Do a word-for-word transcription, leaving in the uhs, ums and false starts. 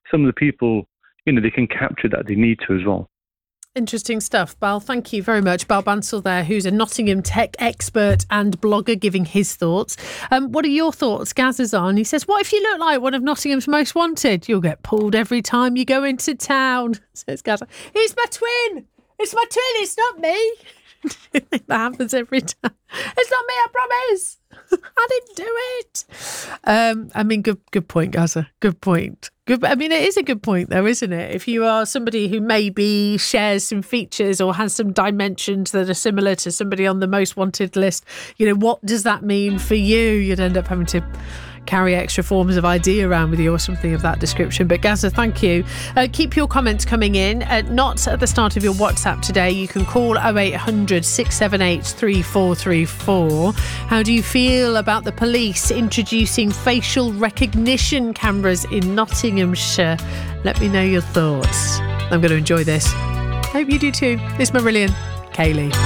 some of the people, you know, they can capture that they need to as well. Interesting stuff, Bal. Thank you very much. Bal Bansal there, who's a Nottingham tech expert and blogger, giving his thoughts. Um, what are your thoughts? Gaz is on. He says, what if you look like one of Nottingham's most wanted? You'll get pulled every time you go into town, says Gaz. It's my twin. It's my twin. It's not me. That happens every time. It's not me, I promise. I didn't do it. Um, I mean, good good point, Gaza. Good point. Good. I mean, it is a good point, though, isn't it? If you are somebody who maybe shares some features or has some dimensions that are similar to somebody on the most wanted list, you know, what does that mean for you? You'd end up having to carry extra forms of I D around with you or something of that description. But Gaza, thank you. Uh, keep your comments coming in. Uh, not at the start of your WhatsApp today. You can call oh eight hundred, six seven eight, three four three four. How do you feel about the police introducing facial recognition cameras in Nottinghamshire? Let me know your thoughts. I'm going to enjoy this. Hope you do too. It's Marillion. Kaylee.